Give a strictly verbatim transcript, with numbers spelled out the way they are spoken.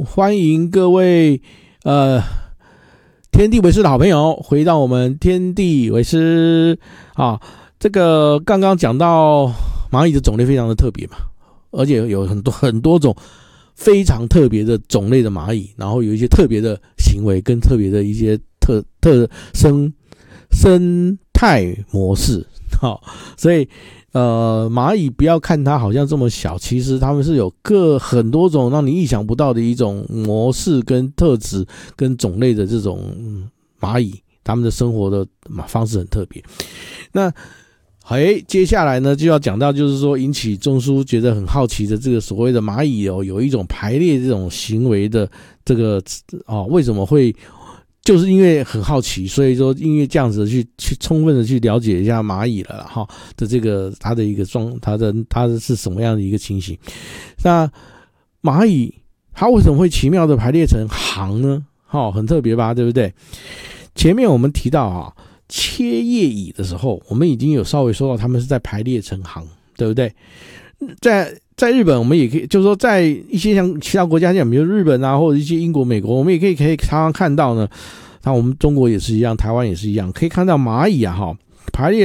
欢迎各位呃天地为师的好朋友回到我们天地为师啊。这个刚刚讲到蚂蚁的种类非常的特别嘛，而且有很多很多种非常特别的种类的蚂蚁，然后有一些特别的行为跟特别的一些特特生生态模式。好，所以呃，蚂蚁不要看它好像这么小，其实它们是有各很多种让你意想不到的一种模式跟特质跟种类的这种、嗯、蚂蚁，它们的生活的方式很特别。那哎，接下来呢就要讲到，就是说引起中枢觉得很好奇的这个所谓的蚂蚁哦，有一种排列这种行为的这个哦，为什么会？就是因为很好奇，所以说因为这样子去去充分的去了解一下蚂蚁了哈的这个它的一个状，它的它的是什么样的一个情形？那蚂蚁它为什么会奇妙的排列成行呢？哈，很特别吧，对不对？前面我们提到啊，切叶蚁的时候，我们已经有稍微说到它们是在排列成行，对不对？在在日本，我们也可以，就是说，在一些像其他国家，像比如日本啊，或者一些英国、美国，我们也可以可以常常看到呢。那我们中国也是一样，台湾也是一样，可以看到蚂蚁啊，哈，排列